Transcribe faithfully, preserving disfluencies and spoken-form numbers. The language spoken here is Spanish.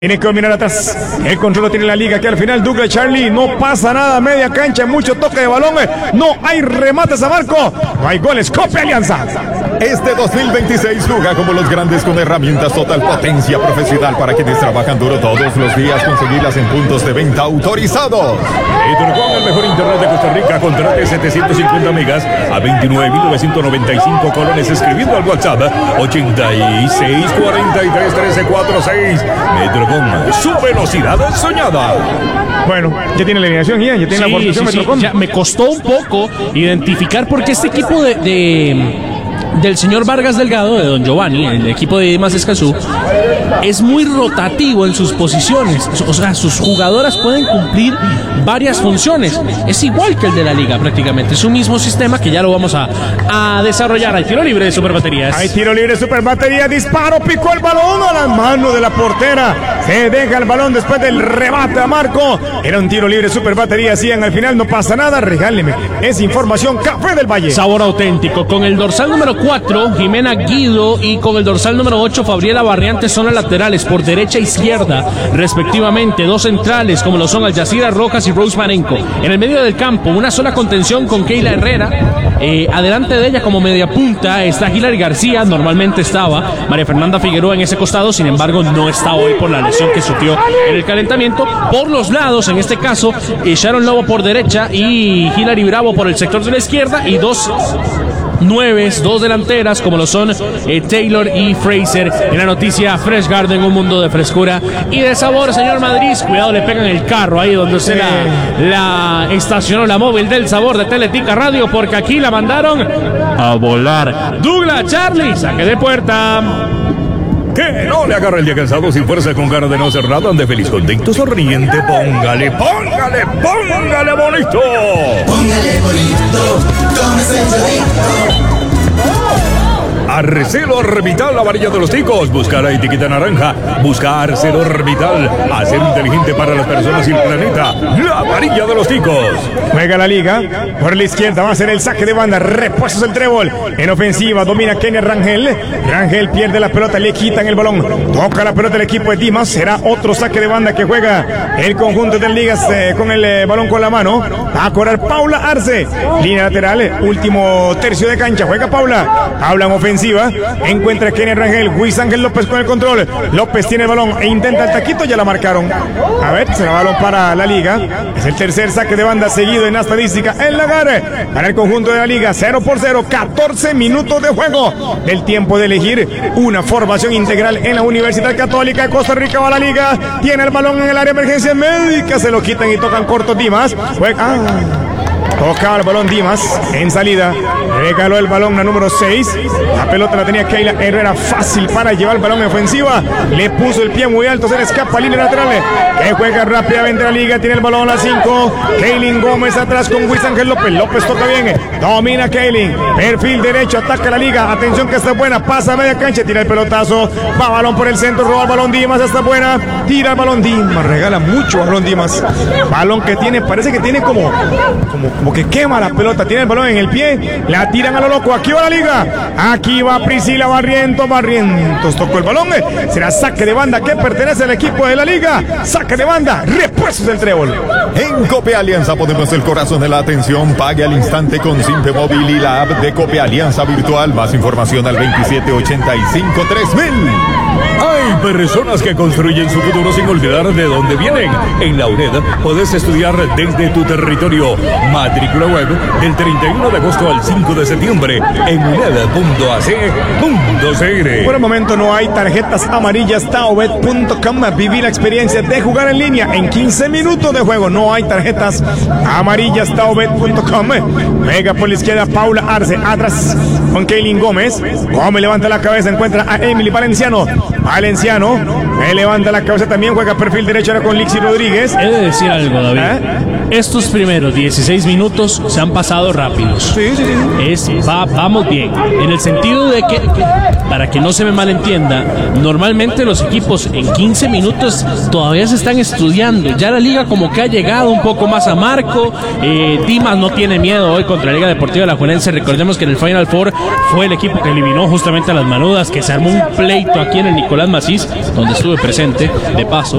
Tiene que dominar atrás. El control lo tiene la liga. Que al final Douglas Charlie no pasa nada. Media cancha, mucho toque de balón. No hay remates a marco. No hay goles. Copia Alianza. Este dos mil veintiséis juega como los grandes con herramientas total potencia profesional para quienes trabajan duro todos los días. Conseguirlas en puntos de venta autorizados. Con el mejor internet de Costa Rica, contrate setecientos cincuenta megas a veintinueve mil novecientos noventa y cinco colones escribiendo al WhatsApp ochenta y seis cuarenta y tres trece cuarenta y seis. Metrocom, su velocidad soñada. Bueno, ya tiene la alineación, ya, ya tiene sí, la formación sí, Metrocom. Sí, ya me costó un poco identificar por qué este equipo de... de... del señor Vargas Delgado, de don Giovanni, el equipo de Dimas Escazú, es muy rotativo en sus posiciones. O sea, sus jugadoras pueden cumplir varias funciones. Es igual que el de la liga prácticamente. Es un mismo sistema que ya lo vamos a, a desarrollar. Hay tiro libre de Superbaterías. Hay tiro libre de Superbatería. Disparo, picó el balón a la mano de la portera. Se deja el balón después del rebate a marco. Era un tiro libre de Superbatería. Hacían al final, no pasa nada. Regáleme. Es información Café del Valle. Sabor auténtico. Con el dorsal número cuatro, Jimena Guido, y con el dorsal número ocho, Fabriela Barriante, son las laterales por derecha e izquierda, respectivamente. Dos centrales, como lo son Al Jazeera Rojas y Rose Marenco. En el medio del campo, una sola contención con Keila Herrera. Eh, adelante de ella, como media punta, está Hilary García. Normalmente estaba María Fernanda Figueroa en ese costado, sin embargo, no está hoy por la lesión que sufrió en el calentamiento. Por los lados, en este caso, eh, Sharon Lobo por derecha y Hilary Bravo por el sector de la izquierda, y dos nueves, dos delanteras, como lo son eh, Taylor y Fraser. En la noticia Fresh Garden, un mundo de frescura y de sabor. Señor Madrid, cuidado, le pegan el carro ahí donde se la, la estacionó la móvil del sabor de Teletica Radio, porque aquí la mandaron a volar. Douglas Charlie, saque de puerta. Que no le agarre el día cansado, sin fuerza, con ganas de no hacer nada, ande feliz, contento, sonriente. Póngale, póngale, póngale bonito. Póngale bonito, tómese el chorrito. Arcelo Orbital, la varilla de los ticos. Buscar la etiqueta naranja. Busca Arcelo Orbital. Hacer inteligente para las personas y el planeta. La varilla de los ticos. Juega la liga. Por la izquierda va a ser el saque de banda. Repuestos el trébol. En ofensiva domina Kenia Rangel. Rangel pierde la pelota. Le quitan el balón. Toca la pelota el equipo de Dimas. Será otro saque de banda que juega el conjunto de ligas eh, con el eh, balón con la mano. Va a correr Paula Arce. Línea lateral. Último tercio de cancha. Juega Paula. Paula en ofensiva. Encuentra a Kenia Rangel. Luis Ángel López con el control. López tiene el balón e intenta el taquito. Ya la marcaron. A ver, será balón para la liga. Es el tercer saque de banda seguido en la estadística. El Lagar para el conjunto de la liga. cero por cero. catorce minutos de juego. El tiempo de elegir una formación integral en la Universidad Católica de Costa Rica. Va la liga. Tiene el balón en el área de emergencia médica. Se lo quitan y tocan corto Dimas. Juega. Ah. Tocaba el balón Dimas en salida. Regaló el balón la número seis. La pelota la tenía Keila Herrera, fácil para llevar el balón en ofensiva. Le puso el pie muy alto, se le escapa línea lateral. Que juega rápidamente la liga. Tiene el balón a la cinco. Keilin Gómez atrás con Luis Ángel López. López toca bien. Domina Keilin. Perfil derecho, ataca la liga. Atención que está buena. Pasa a media cancha, tira el pelotazo. Va balón por el centro, roba el balón Dimas. Está buena. Tira el balón Dimas. Regala mucho balón Dimas. Balón que tiene, parece que tiene como, como, como que quema la pelota. Tiene el balón en el pie. La tiran a lo loco. Aquí va la liga. Aquí va Priscila Barrientos. Barrientos tocó el balón. Será saque de banda que pertenece al equipo de la liga. Saque de banda. Repuestos del trébol. En Cope Alianza ponemos el corazón de la atención. Pague al instante con Simpe Móvil y la app de Cope Alianza Virtual. Más información al veintisiete ochenta y cinco tres mil. Hay personas que construyen su futuro sin olvidar de dónde vienen. En la UNED puedes estudiar desde tu territorio. Matrícula web del treinta y uno de agosto al cinco de septiembre en uned punto a c punto c r. Por el momento no hay tarjetas amarillas. Taobet punto com. Viví la experiencia de jugar en línea en quince minutos de juego. No hay tarjetas amarillas. Taobet punto com. Mega por la izquierda Paula Arce. Atrás con Keilin Gómez. Gómez levanta la cabeza. Encuentra a Emily Valenciano. Valenciano me levanta la cabeza también. Juega perfil derecho ahora con Lixi Rodríguez. He de decir algo, David. ¿Eh? Estos primeros dieciséis minutos se han pasado rápidos. Sí, sí, sí. Es, va, vamos bien. En el sentido de que, que, para que no se me malentienda, normalmente los equipos en quince minutos todavía se están estudiando. Ya la liga como que ha llegado un poco más a marco. Eh, Dimas no tiene miedo hoy contra la Liga Deportiva Alajuelense. Recordemos que en el Final Four fue el equipo que eliminó justamente a las Manudas, que se armó un pleito aquí en el Nicolás Macís, donde estuve presente de paso.